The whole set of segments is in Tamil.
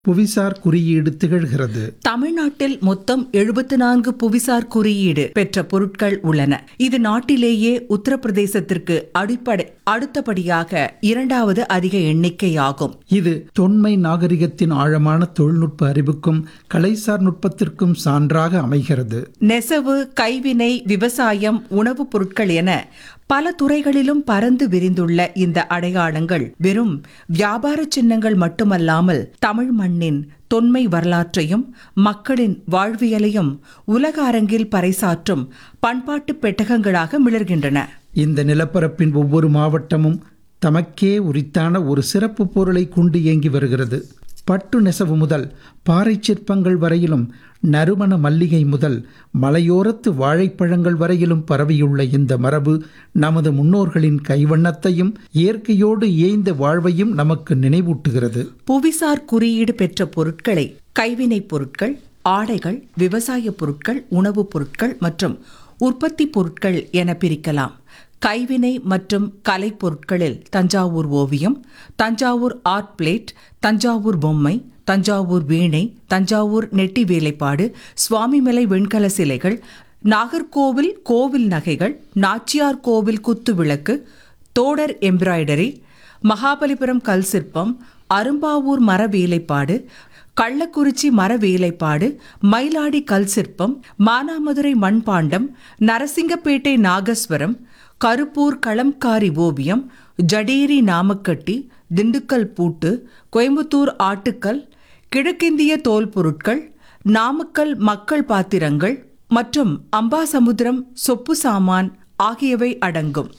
புவிசார் குறியீடு திகழ்கிறது. தமிழ்நாட்டில் மொத்தம் 74 புவிசார் குறியீடு பெற்ற பொருட்கள் உள்ளன. இது நாட்டிலேயே உத்தரப்பிரதேசத்திற்கு அடுத்தபடியாக 2வது அதிக எண்ணிக்கையாகும். இது தொன்மை நாகரிகத்தின் ஆழமான தொழில்நுட்ப அறிவுக்கும் கலைசார் நுட்பத்திற்கும் சான்றாக அமைகிறது. நெசவு, கைவினை, விவசாயம், உணவுப் பொருட்கள் என பல துறைகளிலும் பரந்து விரிந்துள்ள இந்த அடையாளங்கள் வெறும் வியாபார சின்னங்கள் மட்டுமல்லாமல் தமிழ் மண்ணின் தொன்மை வரலாற்றையும் மக்களின் வாழ்வியலையும் உலக அரங்கில் பறைசாற்றும் பண்பாட்டு பெட்டகங்களாக மிளர்கின்றன. இந்த நிலப்பரப்பின் ஒவ்வொரு மாவட்டமும் தமக்கே உரித்தான ஒரு சிறப்பு பொருளை கொண்டு இயங்கி வருகிறது. பட்டு நெசவு முதல் பாறை சிற்பங்கள் வரையிலும், நறுமண மல்லிகை முதல் மலையோரத்து வாழைப்பழங்கள் வரையிலும் பரவியுள்ள இந்த மரபு நமது முன்னோர்களின் கைவண்ணத்தையும் இயற்கையோடு இயைந்த வாழ்வையும் நமக்கு நினைவூட்டுகிறது. புவிசார் குறியீடு பெற்ற பொருட்களை கைவினைப் பொருட்கள், ஆடைகள், விவசாய பொருட்கள், உணவுப் பொருட்கள் மற்றும் உற்பத்தி பொருட்கள் என பிரிக்கலாம். கைவினை மற்றும் கலைப் பொருட்களில் தஞ்சாவூர் ஓவியம், தஞ்சாவூர் ஆர்ட் பிளேட், தஞ்சாவூர் பொம்மை, தஞ்சாவூர் வீணை, தஞ்சாவூர் நெட்டி வேலைப்பாடு, சுவாமிமலை வெண்கல சிலைகள், நாகர்கோவில் கோவில் நகைகள், நாச்சியார் கோவில் குத்து விளக்கு, தோடர் எம்ப்ராய்டரி, மகாபலிபுரம் கல் சிற்பம், அரும்பாவூர் மர வேலைப்பாடு, கள்ளக்குறிச்சி மர வேலைப்பாடு, மயிலாடி கல் சிற்பம், மானாமதுரை மண்பாண்டம், நரசிங்கப்பேட்டை நாகஸ்வரம், கருப்பூர் களம்காரி ஓவியம், ஜடேரி நாமக்கட்டி, திண்டுக்கல் பூட்டு, கோயம்புத்தூர் ஆட்டுக்கல், கிழக்கிந்திய தோல் பொருட்கள், நாமக்கல் மக்கள் பாத்திரங்கள் மற்றும் அம்பாசமுத்திரம் சொப்பு சாமான் ஆகியவை அடங்கும்.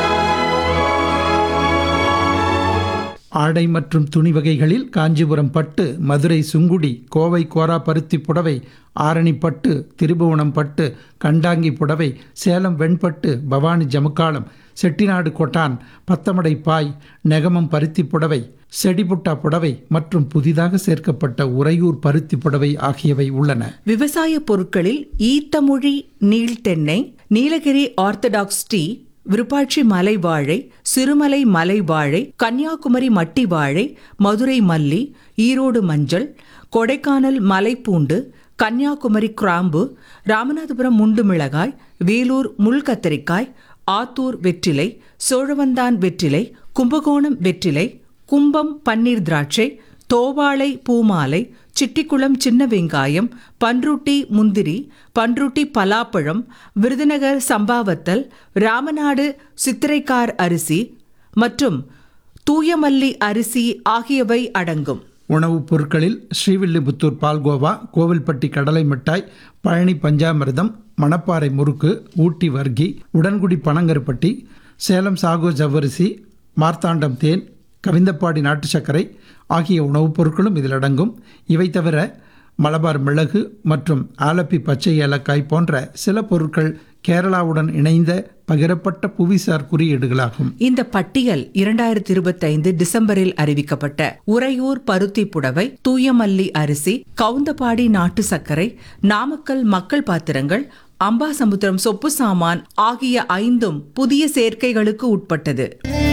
ஆடை மற்றும் துணி வகைகளில் காஞ்சிபுரம் பட்டு, மதுரை சுங்குடி, கோவை கோரா பருத்தி புடவை, ஆரணி பட்டு, திருபுவனம் பட்டு, கண்டாங்கி புடவை, சேலம் வெண்பட்டு, பவானி ஜமுக்காலம், செட்டிநாடு கொட்டான், பத்தமடை பாய், நெகமம் பருத்தி புடவை, செடிபுட்டா புடவை மற்றும் புதிதாக சேர்க்கப்பட்ட உறையூர் பருத்தி புடவை ஆகியவை உள்ளன. விவசாய பொருட்களில் ஈத்தமொழி நீள்தென்னை, நீலகிரி ஆர்த்தடாக்ஸ் டீ, விருப்பாட்சி மலை வாழை, சிறுமலை மலை வாழை, கன்னியாகுமரி மட்டி வாழை, மதுரை மல்லி, ஈரோடு மஞ்சள், கொடைக்கானல் மலைப்பூண்டு, கன்னியாகுமரி கிராம்பு, ராமநாதபுரம் முண்டு மிளகாய், வேலூர் முள் கத்தரிக்காய், ஆத்தூர் வெற்றிலை, சோழவந்தான் வெற்றிலை, கும்பகோணம் வெற்றிலை, கும்பம் பன்னீர் திராட்சை, தோவாளை பூமாலை, சிட்டிக்குளம் சின்ன வெங்காயம், பன்ருட்டி முந்திரி, பன்ருட்டி பலாப்பழம், விருதுநகர் சம்பாவத்தல், ராமநாடு சித்திரைக்கார் அரிசி மற்றும் தூயமல்லி அரிசி ஆகியவை அடங்கும். உணவுப் பொருட்களில் ஸ்ரீவில்லிபுத்தூர் பால்கோவா, கோவில்பட்டி கடலை மிட்டாய், பழனி பஞ்சாமிர்தம், மணப்பாறை முறுக்கு, ஊட்டி வர்க்கி, உடன்குடி பனங்கருப்பட்டி, சேலம் சாகோ ஜவ்வரிசி, மார்த்தாண்டம் தேன், கவிந்தப்பாடி நாட்டு சர்க்கரை ஆகிய உணவுப் பொருட்களும் இதில் அடங்கும். இவை தவிர மலபார் மிளகு மற்றும் ஆலப்பி பச்சை ஏலக்காய் போன்ற சில பொருட்கள் கேரளாவுடன் இணைந்த பகிரப்பட்ட புவிசார் குறியீடுகளாகும். இந்த பட்டியல் 2025 டிசம்பரில் அறிவிக்கப்பட்ட உறையூர் பருத்தி புடவை, தூயமல்லி அரிசி, கவுந்தபாடி நாட்டு சர்க்கரை, நாமக்கல் மக்கள் பாத்திரங்கள், அம்பாசமுத்திரம் சொப்பு சாமான் ஆகிய 5ம் புதிய சேர்க்கைகளுக்கு உட்பட்டது.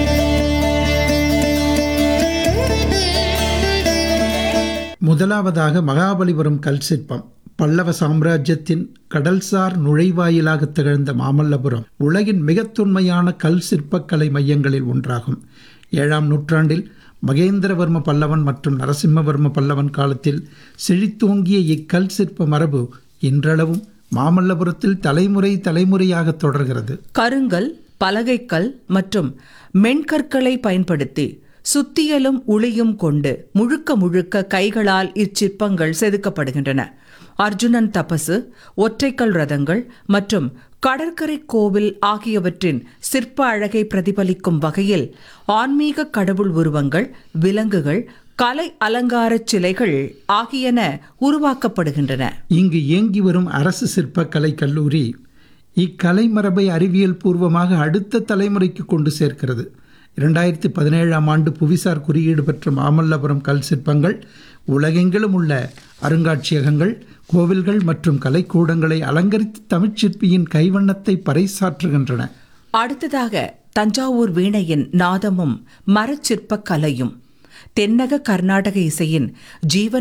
முதலாவதாக மகாபலிபுரம் கல் சிற்பம். பல்லவ சாம்ராஜ்யத்தின் கடல்சார் நுழைவாயிலாக திகழ்ந்த மாமல்லபுரம் உலகின் மிக தொன்மையான கல் சிற்பக்கலை மையங்களில் ஒன்றாகும். 7ஆம் நூற்றாண்டில் மகேந்திரவர்ம பல்லவன் மற்றும் நரசிம்மவர்ம பல்லவன் காலத்தில் செழித்தோங்கிய இக்கல் சிற்ப மரபு இன்றளவும் மாமல்லபுரத்தில் தலைமுறையாக தொடர்கிறது. கருங்கல், பலகைக்கல் மற்றும் மென்கற்களை பயன்படுத்தி சுத்தியலும் உளியும் கொண்டு முழுக்க கைகளால் இச்சிற்பங்கள் செதுக்கப்படுகின்றன. அர்ஜுனன் தபசு, ஒற்றைக்கல் ரதங்கள் மற்றும் கடற்கரை கோவில் ஆகியவற்றின் சிற்ப அழகை பிரதிபலிக்கும் வகையில் ஆன்மீக கடவுள் உருவங்கள், விலங்குகள், கலை அலங்கார சிலைகள் ஆகியன உருவாக்கப்படுகின்றன. இங்கு இயங்கி வரும் அரசு சிற்பக்கலை கல்லூரி இக்கலை மரபை அறிவியல் பூர்வமாக அடுத்த தலைமுறைக்கு கொண்டு சேர்க்கிறது. 2017ஆம் ஆண்டு புவிசார் குறியீடு பெற்ற மாமல்லபுரம் கல் சிற்பங்கள் உலகெங்கிலும் உள்ள அருங்காட்சியகங்கள், கோவில்கள் மற்றும் கலைக்கூடங்களை அலங்கரித்து தமிழ்ச்சிற்பியின் கைவண்ணத்தை பறைசாற்றுகின்றன. அடுத்ததாக தஞ்சாவூர் வீணையின் நாதமும் மரச்சிற்ப கலையும் தென்னக கர்நாடக இசையின் ஜீவன்